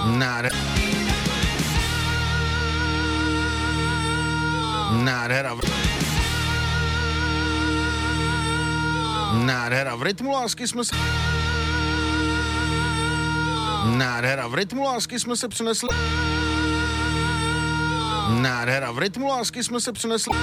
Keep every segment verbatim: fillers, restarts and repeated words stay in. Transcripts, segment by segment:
Nádhera. Nádhera. Nádhera. V rytmu lásky jsme se... Nádhera. V rytmu lásky jsme se přenesli... Nádhera. V rytmu lásky jsme se přenesli...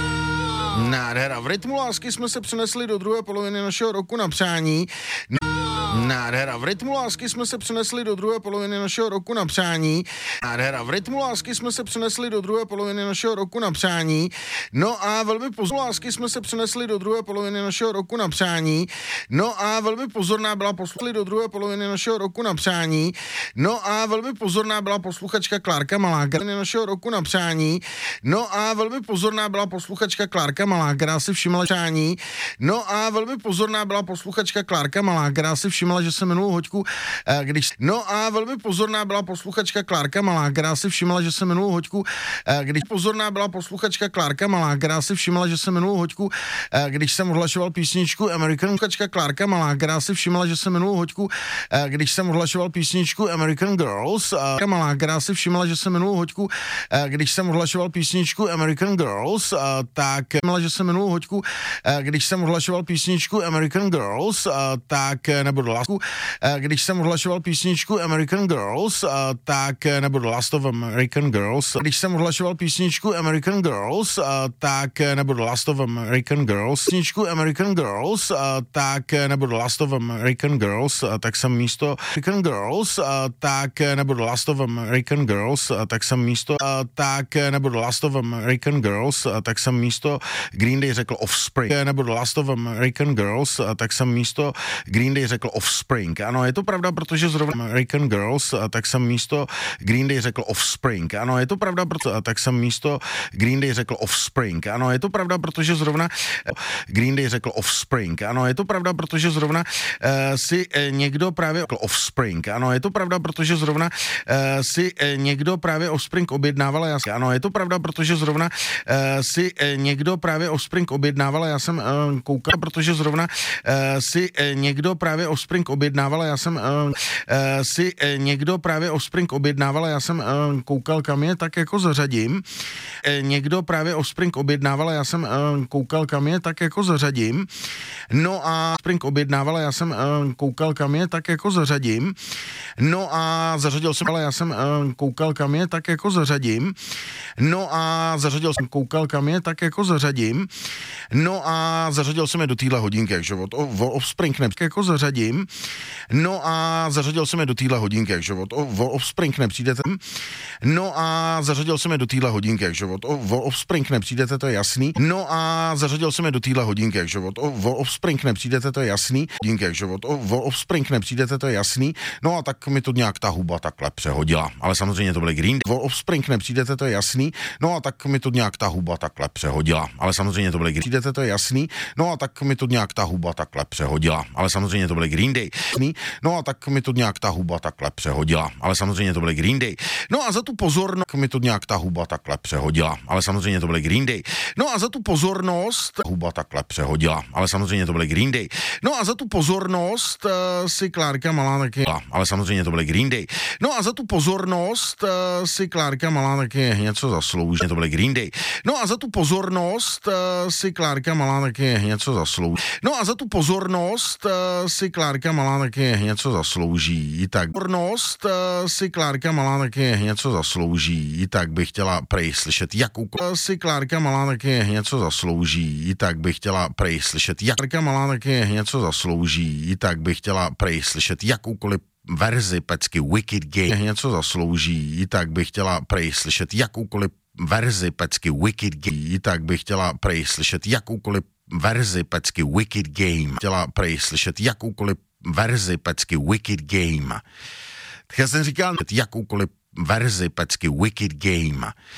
Nádhera. V rytmu lásky jsme se přenesli do druhé poloviny našeho roku na přání. Nádhera. V rytmu lásky jsme se přenesli do druhé poloviny našeho roku na přání. Nádhera. V rytmu lásky jsme se přenesli do druhé poloviny našeho roku na přání. No a velmi pozorná lásky jsme se přenesli do druhé poloviny našeho roku na přání. No a velmi pozorná byla posluchačka do druhé poloviny našeho roku na přání. No a velmi pozorná byla posluchačka Klárka Malá našeho roku na přání. No a velmi pozorná byla posluchačka Klárka Malá, která si všimla přání. No a velmi pozorná byla posluchačka Klárka Malá, která si všimla, že se minulou hoďku, když... No a velmi pozorná byla posluchačka Klárka Malá, která si všimla, že se minulou hoďku, když... Pozorná byla posluchačka Klárka Malá, která si všimla, že se minulou hoďku, když jsem ohlašoval písničku American... Posluchačka Klárka Malá, která si všimla, že se minulou hoďku, když jsem ohlašoval písničku American Girls, Malá, která si všimla, že se minulou hoďku, když jsem ohlašoval písničku American Girls, tak že se minulou hoďku, když jsem ohlašoval písničku American Girls, tak nebo do Last, když jsem ohlašoval písničku American Girls, tak nebo do Last of American Girls, když jsem ohlašoval písničku American Girls, tak nebo do Last of American Girls, písničku American Girls, tak nebo do Last of American Girls, tak jsem místo American Girls, tak nebo do Last of American Girls, tak jsem místo tak nebo do Last of American Girls, tak jsem místo Green Day řekl Offspring, nebo The Last of American Girls, tak jsem místo Green Day řekl Offspring. Ano, je to pravda, protože zrovna American Girls, tak jsem místo Green Day řekl Offspring. Ano, je to pravda, protože tak jsem místo Green Day řekl Offspring. Ano, je to pravda, protože zrovna Green Day řekl Offspring. Ano, je to pravda, protože zrovna uh, si uh, někdo právě řekl Offspring. Ano, je to pravda, protože zrovna uh, si uh, někdo právě Offspring objednával. Já... Ano, je to pravda, protože zrovna uh, si uh, někdo právě Offspring objednával a já jsem uh, koukal, protože zrovna uh, si uh, někdo právě Offspring objednával a já jsem uh, uh, si uh, někdo právě Offspring objednával a já jsem uh, koukal, kam je tak jako zařadím. Uh, někdo právě Offspring objednával a já jsem uh, koukal, kam je tak jako zařadím. No a Offspring objednával a já jsem uh, koukal, kam je tak jako zařadím. No a zařadil jsem, ale já jsem uh, koukal, kam je tak jako zařadím. No a zařadil jsem, koukal, kam je tak jako zařadím. No a zařadil jsem je do téhle hodinky, takže od, od Offspring ne, jako zařadím. No a zařadil jsem je do téhle hodinky, takže od, od Offspring nepřijdete. No a zařadil jsem je do téhle hodinky, takže od, od Offspring nepřijdete, to je jasný. No a zařadil jsem je do téhle hodinky, takže od, od Offspring nepřijdete, to je jasný. Hodinky, takže od, od Offspring nepřijdete, to je jasný. No a tak mi to nějak ta huba takhle přehodila. Ale samozřejmě to byly Green Day. Od Offspring nepřijdete, to je jasný. No a tak mi to nějak ta huba takhle přehodila. Ale samozřejmě to byly Green Day, to je jasný. No a tak mi to nějak ta huba takhle přehodila. Ale samozřejmě to byly Green Day. No a tak mi to nějak ta huba takhle přehodila. Ale samozřejmě to byly Green Day. No a za tu pozornost mi to nějak ta huba takhle přehodila. Ale samozřejmě to byly Green Day. No a za tu pozornost huba takhle přehodila. Ale samozřejmě to byly Green Day. No a za tu pozornost uh, si Klárka Malá taky. Ale samozřejmě to byly Green Day. No a za tu pozornost uh, si Klárka Malá taky něco zaslouží. To byly Green Day. No a za tu pozornost uh, si Klárka Malá taky něco zaslouží. No a za tu pozornost uh, si Klárka Malá taky něco zaslouží. Tak pozornost uh, si Klárka Malá taky něco zaslouží. Tak bych chtěla prej slyšet jakoukoliv si Klárka Malá taky něco zaslouží. Tak bych chtěla prej slyšet jak Klárka Malá taky něco zaslouží. Tak bych chtěla prej slyšet jakoukoliv verzi pecky Wicked Game něco zaslouží. Tak bych chtěla prej slyšet jakoukoliv verzi pecky Wicked Game. Tak bych chtěla prej slyšet jakoukoliv verzi pecky Wicked Game. Chtěla prej slyšet jakoukoliv verzi pecky Wicked Game. Tak já jsem říkal, jakoukoliv verzi pecky Wicked Game.